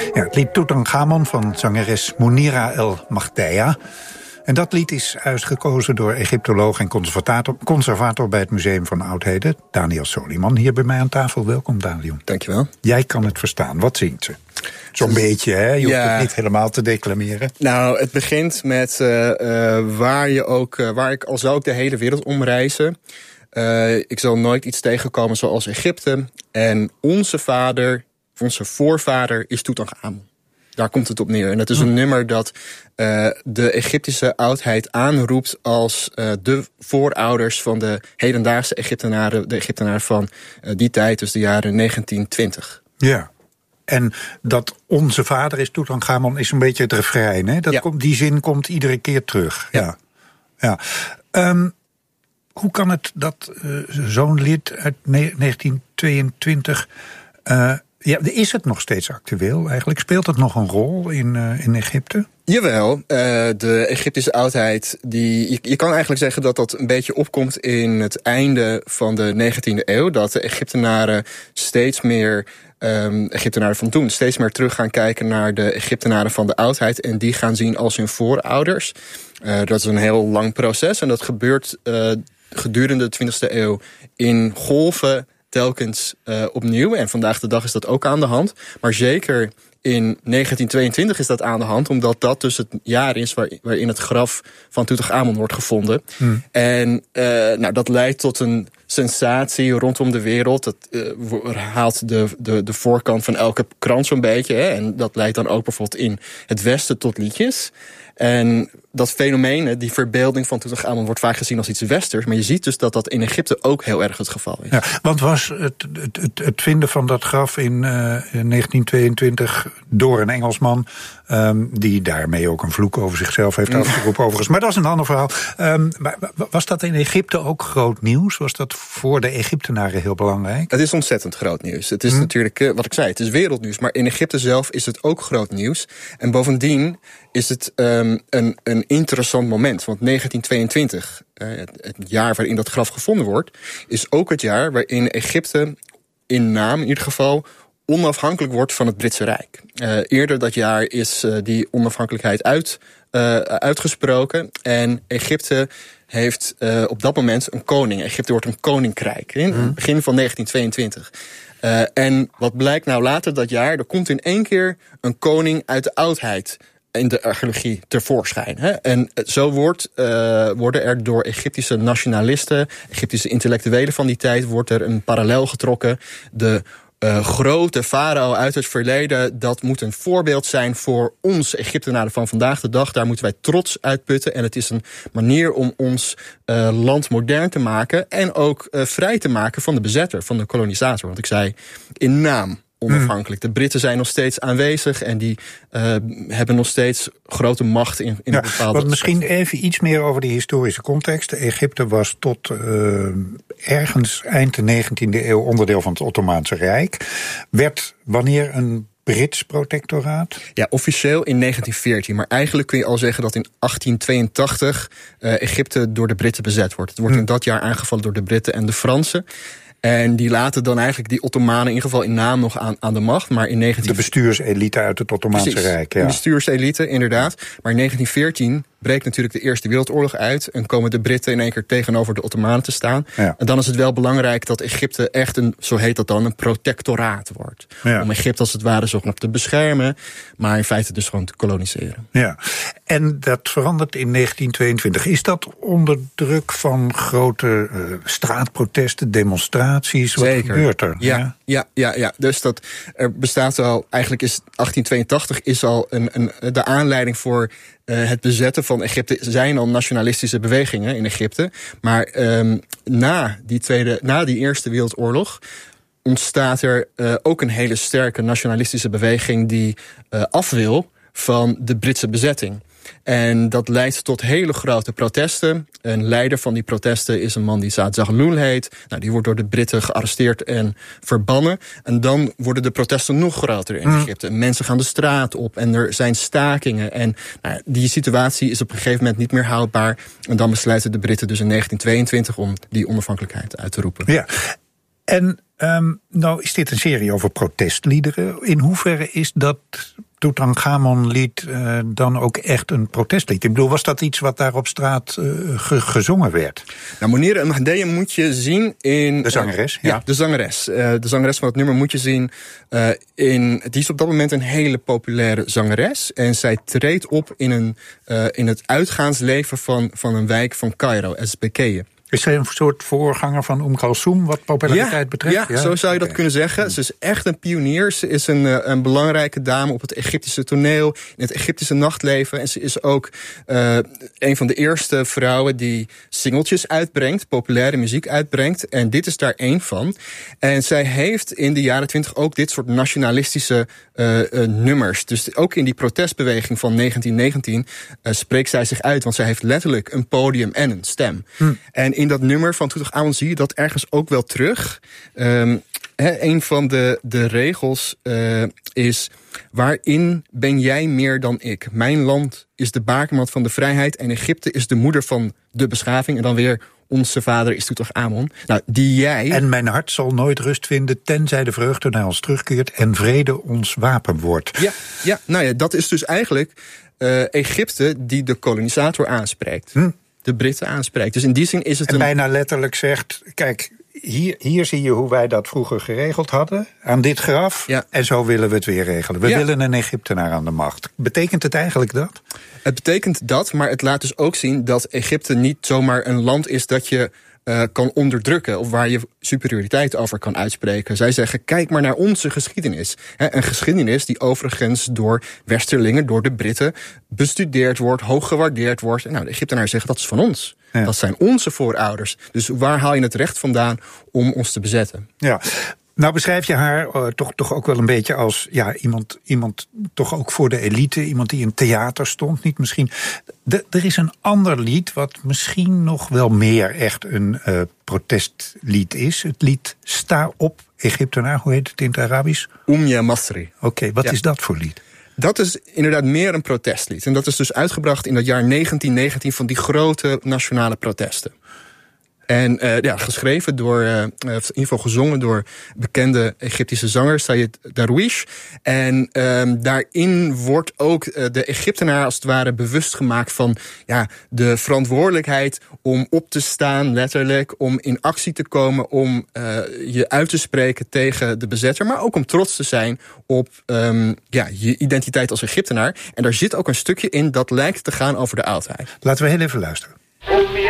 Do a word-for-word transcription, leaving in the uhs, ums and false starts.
Ja, het lied Tutankhamon van zangeres Munira El Maghdaya. En dat lied is uitgekozen door Egyptoloog en conservator, conservator bij het Museum van Oudheden, Daniel Soliman. Hier bij mij aan tafel. Welkom, Daniel. Dankjewel. Jij kan het verstaan. Wat zingt ze? Zo'n beetje, hè? Je hoeft ja. het niet helemaal te declameren. Nou, het begint met uh, uh, waar, je ook, uh, waar ik al zou ik de hele wereld omreizen. Uh, ik zal nooit iets tegenkomen zoals Egypte. En onze vader, onze voorvader, is Tutankhamon. Daar komt het op neer. En het is een hm. nummer dat uh, de Egyptische oudheid aanroept als uh, de voorouders van de hedendaagse Egyptenaren, de Egyptenaren van uh, die tijd, dus de jaren negentien twintig. Ja. En dat onze vader is Tutankhamon is een beetje het refrein, hè? Dat ja. komt, die zin komt iedere keer terug. Ja. ja. ja. Um, hoe kan het dat uh, zo'n lied uit negentien tweeëntwintig... Uh, ja, is het nog steeds actueel eigenlijk? Speelt het nog een rol in, uh, in Egypte? Jawel, uh, de Egyptische oudheid, die, je, je kan eigenlijk zeggen dat dat een beetje opkomt in het einde van de negentiende eeuw. Dat de Egyptenaren steeds meer, um, Egyptenaren van toen, steeds meer terug gaan kijken naar de Egyptenaren van de oudheid. En die gaan zien als hun voorouders. Uh, dat is een heel lang proces en dat gebeurt uh, gedurende de twintigste eeuw in golven telkens uh, opnieuw. En vandaag de dag is dat ook aan de hand. Maar zeker in negentien tweeëntwintig is dat aan de hand, omdat dat dus het jaar is waar, waarin het graf van Tutankhamon wordt gevonden. Hmm. En uh, nou, dat leidt tot een sensatie rondom de wereld. Dat uh, haalt de, de, de voorkant van elke krant zo'n beetje. Hè? En dat leidt dan ook bijvoorbeeld in het Westen tot liedjes. En dat fenomeen, die verbeelding van Tutankhamon, wordt vaak gezien als iets westers. Maar je ziet dus dat dat in Egypte ook heel erg het geval is. Ja, want was het, het, het, het vinden van dat graf in, uh, in negentien tweeëntwintig door een Engelsman, um, die daarmee ook een vloek over zichzelf heeft uitgeroepen overigens. Maar dat is een ander verhaal. Um, maar was dat in Egypte ook groot nieuws? Was dat voor de Egyptenaren heel belangrijk? Het is ontzettend groot nieuws. Het is hm. natuurlijk, uh, wat ik zei, het is wereldnieuws. Maar in Egypte zelf is het ook groot nieuws. En bovendien is het um, een, een interessant moment. Want negentien tweeëntwintig, uh, het, het jaar waarin dat graf gevonden wordt, is ook het jaar waarin Egypte in naam in ieder geval onafhankelijk wordt van het Britse Rijk. Uh, eerder dat jaar is uh, die onafhankelijkheid uit, uh, uitgesproken. En Egypte heeft uh, op dat moment een koning. Egypte wordt een koninkrijk in het begin van negentien tweeëntwintig. Uh, en wat blijkt nou later dat jaar? Er komt in één keer een koning uit de oudheid in de archeologie tevoorschijn. Hè? En zo wordt, uh, worden er door Egyptische nationalisten, Egyptische intellectuelen van die tijd, wordt er een parallel getrokken. De uh, grote farao uit het verleden, dat moet een voorbeeld zijn voor ons Egyptenaren van vandaag de dag. Daar moeten wij trots uitputten. En het is een manier om ons uh, land modern te maken en ook uh, vrij te maken van de bezetter, van de kolonisator. Want ik zei, in naam onafhankelijk. De Britten zijn nog steeds aanwezig en die uh, hebben nog steeds grote macht in, in ja, bepaalde... Want misschien even iets meer over die historische context. Egypte was tot uh, ergens eind de negentiende eeuw onderdeel van het Ottomaanse Rijk. Werd wanneer een Brits protectoraat? Ja, officieel in negentien veertien. Maar eigenlijk kun je al zeggen dat in achttien tweeëntachtig uh, Egypte door de Britten bezet wordt. Het wordt hmm. in dat jaar aangevallen door de Britten en de Fransen. En die laten dan eigenlijk die Ottomanen in ieder geval in naam nog aan, aan de macht. Maar in negentien... De bestuurselite uit het Ottomaanse Precies, Rijk. Ja. De bestuurselite, inderdaad. Maar in negentien veertien breekt natuurlijk de Eerste Wereldoorlog uit en komen de Britten in één keer tegenover de Ottomanen te staan. Ja. En dan is het wel belangrijk dat Egypte echt een, zo heet dat dan, een protectoraat wordt. Ja. Om Egypte als het ware zogenaamd te beschermen, maar in feite dus gewoon te koloniseren. Ja. En dat verandert in negentien tweeëntwintig. Is dat onder druk van grote uh, straatprotesten, demonstraties? Wat Zeker. gebeurt er? Ja, ja, ja, ja, ja. Dus dat er bestaat al, eigenlijk is achttien tweeëntachtig is al een, een, de aanleiding voor Uh, het bezetten van Egypte. Zijn al nationalistische bewegingen in Egypte. Maar um, na, die tweede, na die Eerste Wereldoorlog ontstaat er uh, ook een hele sterke nationalistische beweging die uh, af wil van de Britse bezetting. En dat leidt tot hele grote protesten. Een leider van die protesten is een man die Saad Zaghloul heet. Nou, die wordt door de Britten gearresteerd en verbannen. En dan worden de protesten nog groter in Egypte. Mm. Mensen gaan de straat op en er zijn stakingen. En nou, die situatie is op een gegeven moment niet meer houdbaar. En dan besluiten de Britten dus in negentien tweeëntwintig om die onafhankelijkheid uit te roepen. Ja, en Um, nou is dit een serie over protestliederen. In hoeverre is dat Tutankhamon-lied uh, dan ook echt een protestlied? Ik bedoel, was dat iets wat daar op straat uh, ge- gezongen werd? Nou, Monira El Mahdiya moet je zien in... De zangeres? Uh, ja. ja, de zangeres. Uh, de zangeres van het nummer moet je zien uh, in... Die is op dat moment een hele populaire zangeres. En zij treedt op in, een, uh, in het uitgaansleven van, van een wijk van Cairo, Esbekeye. Is zij een soort voorganger van Umm Kalsoum wat populariteit ja, betreft? Ja, ja, zo zou je dat okay. kunnen zeggen. Ze is echt een pionier. Ze is een, een belangrijke dame op het Egyptische toneel, in het Egyptische nachtleven. En ze is ook uh, een van de eerste vrouwen die singeltjes uitbrengt, populaire muziek uitbrengt. En dit is daar één van. En zij heeft in de jaren twintig ook dit soort nationalistische uh, uh, nummers. Dus ook in die protestbeweging van negentien negentien uh, spreekt zij zich uit. Want zij heeft letterlijk een podium en een stem. Hm. En in dat nummer van Tutankhamon zie je dat ergens ook wel terug. Um, he, een van de, de regels uh, is: waarin ben jij meer dan ik? Mijn land is de bakermat van de vrijheid en Egypte is de moeder van de beschaving. En dan weer: onze vader is Tutankhamon. Nou, die jij... En mijn hart zal nooit rust vinden, tenzij de vreugde naar ons terugkeert en vrede ons wapen wordt. Ja, ja, nou ja, dat is dus eigenlijk uh, Egypte die de kolonisator aanspreekt. Hm. De Britten aanspreekt. Dus in die zin is het en een... bijna letterlijk zegt, kijk, hier, hier zie je hoe wij dat vroeger geregeld hadden, aan dit graf, ja. En zo willen we het weer regelen. We ja. willen een Egyptenaar aan de macht. Betekent het eigenlijk dat? Het betekent dat, maar het laat dus ook zien dat Egypte niet zomaar een land is dat je uh, kan onderdrukken of waar je superioriteit over kan uitspreken. Zij zeggen, kijk maar naar onze geschiedenis. He, een geschiedenis die overigens door Westerlingen, door de Britten bestudeerd wordt, hoog gewaardeerd wordt. En nou, de Egyptenaren zeggen, dat is van ons. Ja. Dat zijn onze voorouders. Dus waar haal je het recht vandaan om ons te bezetten? Ja. Nou beschrijf je haar uh, toch, toch ook wel een beetje als ja, iemand, iemand toch ook voor de elite. Iemand die in theater stond. Niet misschien. De, er is een ander lied wat misschien nog wel meer echt een uh, protestlied is. Het lied Sta op, Egyptenaar. Hoe heet het in het Arabisch? Umya Masri. Oké, okay, wat ja. is dat voor lied? Dat is inderdaad meer een protestlied. En dat is dus uitgebracht in dat jaar negentien negentien van die grote nationale protesten. En uh, ja, geschreven door, uh, in ieder geval gezongen door bekende Egyptische zanger Sayed Darwish. En um, daarin wordt ook uh, de Egyptenaar als het ware bewust gemaakt van ja, de verantwoordelijkheid om op te staan, letterlijk, om in actie te komen, om uh, je uit te spreken tegen de bezetter, maar ook om trots te zijn op um, ja, je identiteit als Egyptenaar. En daar zit ook een stukje in dat lijkt te gaan over de oudheid. Laten we heel even luisteren.